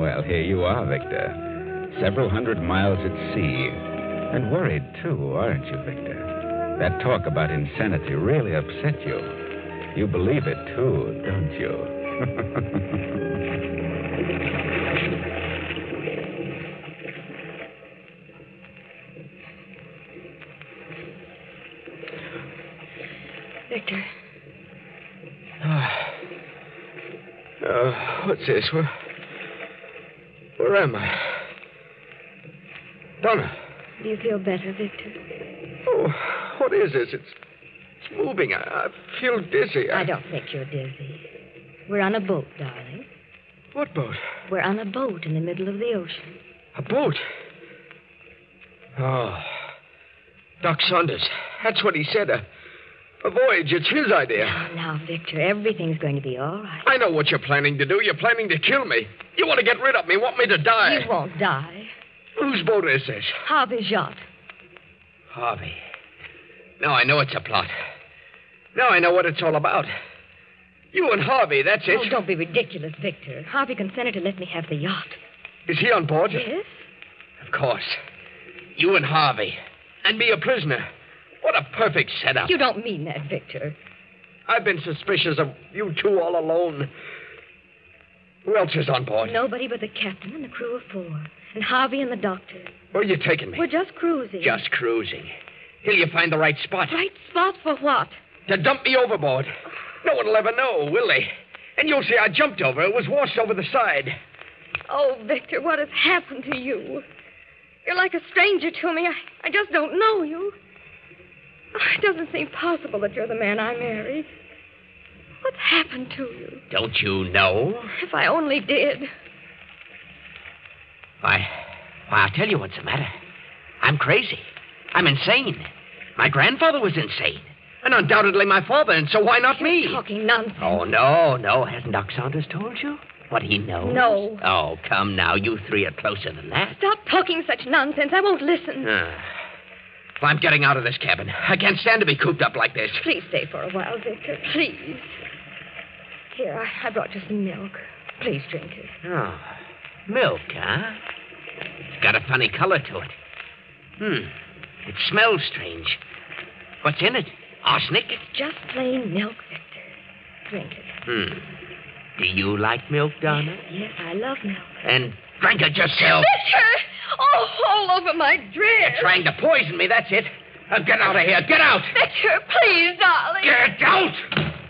Well, here you are, Victor. Several hundred miles at sea. And worried, too, aren't you, Victor? That talk about insanity really upset you. You believe it, too, don't you? Victor. What's this? Where am I? Donna. Do you feel better, Victor? Oh, what is this? It's moving. I feel dizzy. I don't think you're dizzy. We're on a boat, darling. What boat? We're on a boat in the middle of the ocean. A boat? Oh. Doc Saunders. That's what he said. A voyage. It's his idea. Now, Victor, everything's going to be all right. I know what you're planning to do. You're planning to kill me. You want to get rid of me, want me to die. You won't die. Whose boat is this? Harvey's yacht. Harvey. Now I know it's a plot. Now I know what it's all about. You and Harvey, that's it. Oh, don't be ridiculous, Victor. Harvey consented to let me have the yacht. Is he on board? Yes? Of course. You and Harvey. And me a prisoner. What a perfect setup. You don't mean that, Victor. I've been suspicious of you two all alone. Who else is on board? Nobody but the captain and the crew of 4. And Harvey and the doctor. Where are you taking me? We're just cruising. Just cruising. Till you find the right spot. Right spot for what? To dump me overboard. No one will ever know, will they? And you'll see I jumped over. It was washed over the side. Oh, Victor, what has happened to you? You're like a stranger to me. I just don't know you. It doesn't seem possible that you're the man I married. What's happened to you? Don't you know? If I only did. Why, I'll tell you what's the matter. I'm crazy. I'm insane. My grandfather was insane. And undoubtedly my father, and so why not me? You're talking nonsense. Oh, no. Hasn't Doc Saunders told you what he knows? No. Oh, come now. You 3 are closer than that. Stop talking such nonsense. I won't listen. Well, I'm getting out of this cabin. I can't stand to be cooped up like this. Please stay for a while, Victor. Please. Here, I brought you some milk. Please drink it. Oh, milk, huh? It's got a funny color to it. It smells strange. What's in it? Arsenic? It's just plain milk, Victor. Drink it. Do you like milk, Donna? Yes, I love milk. And drink it yourself. Victor! Oh, all over my dress. You're trying to poison me, that's it. Now get out of here. Get out. Victor, please, darling. Get out!